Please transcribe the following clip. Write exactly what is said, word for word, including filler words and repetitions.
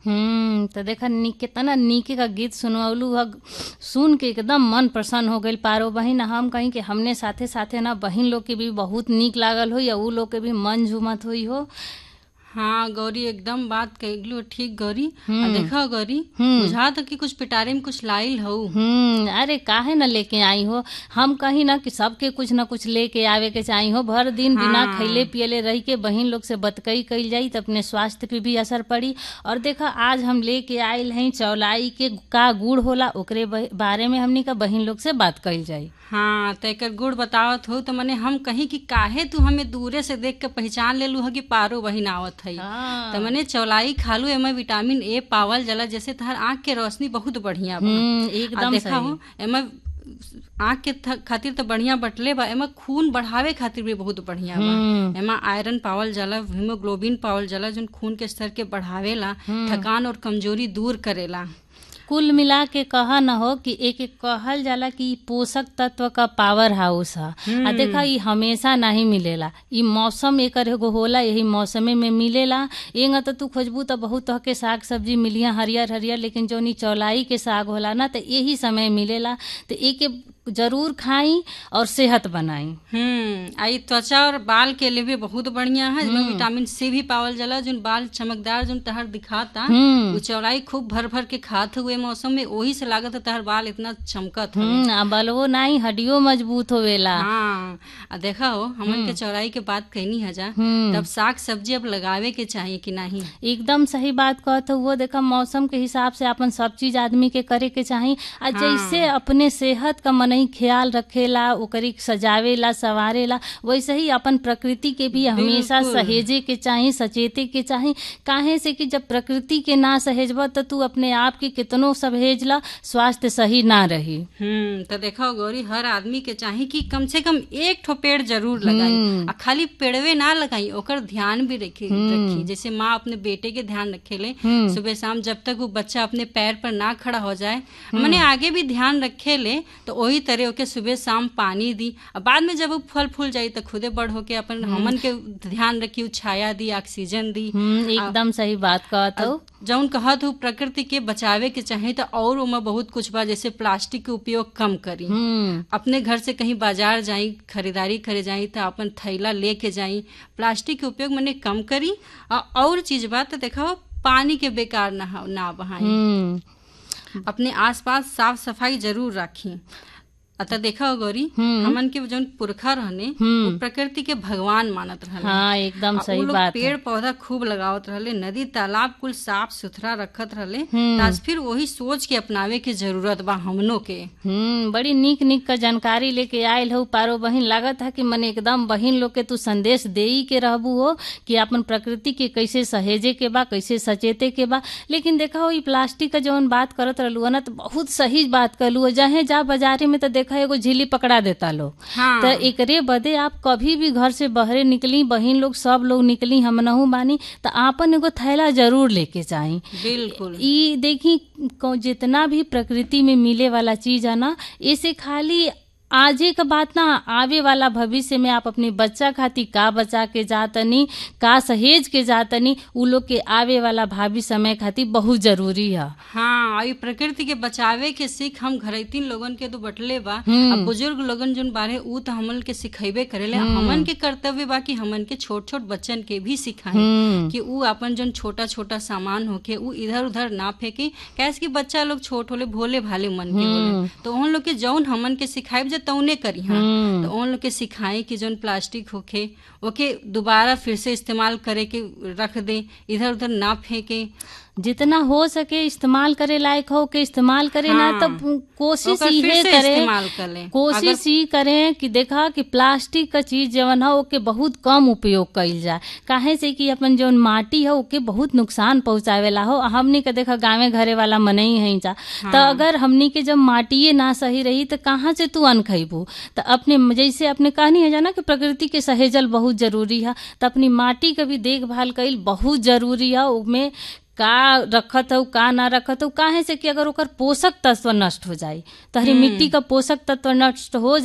हम्म तो देखा नी कितना नीके का गीत सुनवलू ह सुन के एकदम मन प्रसन्न हो गईल पारो बहिन। हम कहीं कि हमने साथे साथे ना बहिन लोग के भी बहुत नीक लागल हो या उ लोग के भी मन झूमत हुई हो। हाँ गौरी, एकदम बात कहलू ठीक गौरी। आ हम्म देखा गौरी, हम्म बुझा तो कि कुछ पिटारे में कुछ लाइल हो। हम्म अरे काहे न लेके आई हो। हम कहीं ना कि सबके कुछ न कुछ लेके आवे के चाही हो। भर दिन बिना खैले हाँ पियले रही के बहिन लोग से बतकई कईल जाई तो अपने स्वास्थ्य पे भी असर पड़ी। और देखा आज हम लेके आइल हैं चौलाई के का गुड़ होला, ओकरे ब- बारे में हमनी का बहिन लोग से बात कईल जाई। हाँ तो एकर गुड़ बतावत हो तो मने हम कहीं कि काहे तू हमें दूरे से देख के पहचान लेलू है कि पारो बहिन आवत है। हाँ। तो मने चौलाई खालू, एमे विटामिन ए पावल जाला, जैसे तहर आँख के रोशनी बहुत बढ़िया बा। हम्म आ एकदम देखा सही। हो एमे आँख के थ- खातिर तो बढ़िया बटले बा, एमा खून बढ़ावे खातिर भी बहुत बढ़िया बा। हम्म एमा आयरन पावल जाला, हीमोग्लोबिन पावल जाला, जोन खून के स्तर के बढ़ावेला, थकान और कमजोरी दूर करेला। कुल मिला के कहा न हो कि एक एक कहल जाला कि इ पोषक तत्व का पावर हाउस है। आ देखा इ हमेशा नहीं मिलेला, इ मौसम एकर एगो होला, यही मौसमे में मिलेला। एंगा तो तू खोजबू तो बहुत तरह के साग सब्जी मिलिया हरियर हरियर, लेकिन जो नी चौलाई के साग होला ना तो यही समय मिलेला। तो एके जरूर खाई और सेहत बनाई। हम्म आई त्वचा और बाल के लिए भी बहुत बढ़िया है। इसमें विटामिन सी भी पावल जाला, जोन बाल चमकदार जोन तहर दिखाता। हम्म वो चौलाई खूब भर भर के खात हुए मौसम में, वही से लागत है तहर बाल इतना चमकत है। हम्म आ बलवो नहीं, हड्डियों मजबूत होवेला। हाँ आ देखा हो, हमन के चौलाई के बात कहनी है जा, हम्म तब साग सब्जी अब लगावे के चाहिए कि नहीं। एकदम सही बात कहत हो। वो देखा मौसम के हिसाब से अपन सब चीज आदमी के करे के चाही। आ जैसे अपने सेहत का मनई ख्याल रखेला, ओकरी सजावेला संवारेला, वैसे ही अपन प्रकृति के भी हमेशा बिल्कुल। सहेजे के चाही, सचेते के चाही। काहे से कि जब प्रकृति के ना सहेजब तो तू अपने आप के कितनो सहेजला, स्वास्थ्य सही ना रही। हम्म तो देखो गौरी, हर आदमी के चाही कि कम से कम एक ठो पेड़ जरूर लगाई। आ खाली पेड़वे ना लगाई, ओकर ध्यान भी रखी रखी जैसे माँ अपने बेटे के ध्यान रखेले सुबह शाम, जब तक वो बच्चा अपने पैर पर ना खड़ा हो जाए, मने आगे भी ध्यान रखेले। तो वही तरह ओके सुबह शाम पानी दी। अब बाद में जब वो फल फूल जाई तो खुदे बड़ होके अपन हमन के ध्यान रखी, छाया दी, ऑक्सीजन दी। हम्म एकदम सही बात कहत हो। जौन कहत हूँ प्रकृति के बचावे के चाहे तो और उमा बहुत कुछ बा, जैसे प्लास्टिक के उपयोग कम करी। हम्म अपने घर से कहीं बाजार जाई, खरीदारी करे जाई तो अपन थैला लेके जाई। प्लास्टिक के उपयोग मने कम करी। आ और चीज बात तो देखा, पानी के बेकार ना ना बहाई। हम्म अपने आसपास साफ सफाई जरूर राखी। अतः देखा हो गौरी, हमन के जौन पुरखा रहने वो प्रकृति के भगवान मानत रहले। हाँ एकदम आ सही उ लोग बात पेड़ है। पौधा खूब लगावत रहले, नदी तालाब कुल साफ सुथरा रखत रहले। त आज फिर वही सोच के अपनावे के जरूरत बा हमनों के। हम्म बड़ी नीक नीक का जानकारी लेके आयल हो पारो बहिन। लागत है कि मने एकदम बहिन लोग के तू संदेश देई के रहबू हो कि अपन प्रकृति के कैसे सहेजे के बा, कैसे सचेते के बा। लेकिन देखा हो, ई प्लास्टिक का जौन बात करत रहलू ना तो बहुत सही बात कहलू हो। जहे जा बाजारे में तो देखा एगो झिल्ली पकड़ा देता लोग। हाँ। तो एकरे बदे आप कभी भी घर से बहरे निकली, बहिन लोग सब लोग निकली, हम नहू बानी, तो आपन एगो थैला जरूर लेके जाई। बिल्कुल। ई देखी को जितना भी प्रकृति में मिले वाला चीज है ना, इसे खाली आजे का बात ना, आवे वाला भविष्य में आप अपने बच्चा खातिर का बचा के जातनी, का सहेज के जातनी, उ लोग के आवे वाला भावी समय खातिर बहुत जरूरी है। हाँ, आई प्रकृति के बचावे के सीख हम घरैतीन लोगन के तो बटले बा। अब बुजुर्ग लोगन जोन बारे उ तो हमन के सिखेबे करेले। हमन के कर्तव्य बा कि हमन के छोट छोट बच्चन के भी सिखाएं कि उ अपन जोन छोटा छोटा सामान होके उ इधर उधर ना फेंके। कैसे कि बच्चा लोग छोट होले, भोले भाले मन के होले, तो उन लोग के जौन हमन के सिखाइब तौने करी। हाँ, तो उन लोग के सिखाएं कि जोन प्लास्टिक होके ओके दोबारा फिर से इस्तेमाल करे के रख दे, इधर उधर ना फेंके। जितना हो सके इस्तेमाल करे लायक हो के इस्तेमाल करे। हाँ, ना तब कोशिश ये करें, कोशिश ये करें कि देखा कि प्लास्टिक का चीज जवन है ओके बहुत कम उपयोग कइल जाए। काहे से कि अपन जौन माटी है ओके बहुत नुकसान पहुंचावेला हो। हमनी के देखा गाँवे घरे वाला मनई है जा। हाँ। तो अगर हमनी के जब माटिए ना सही रही तो कहाँ से तू अन्न खइबू। तो अपने जैसे अपने कहनी है जाना कि प्रकृति के सहेजल बहुत जरूरी है, तो अपनी माटी का भी देखभाल कइल बहुत जरूरी है। उसमें का रखत हो का ना रखत हो, काहे से कि अगर ओकर पोषक तत्व नष्ट हो जाए, तहरी मिट्टी का पोषक तत्व नष्ट हो